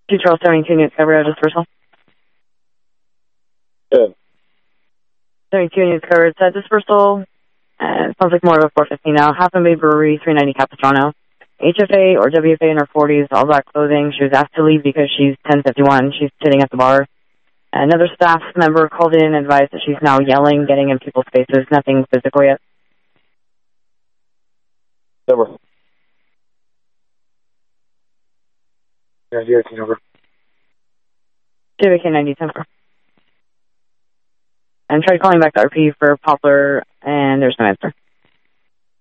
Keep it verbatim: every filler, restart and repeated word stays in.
two Charles seventy-two units covered at dispersal. Good. seventy-two units covered at dispersal. Uh, sounds like more of a four fifteen now. Half Moon Bay Brewery, three ninety Capistrano. H F A or W F A in her forties, all black clothing. She was asked to leave because she's ten fifty-one. She's sitting at the bar. Another staff member called in and advised that she's now yelling, getting in people's faces. Nothing physical yet. Number. ninety-eight number. J V K ninety temper. And tried calling back the R P for Poplar, and there's no answer.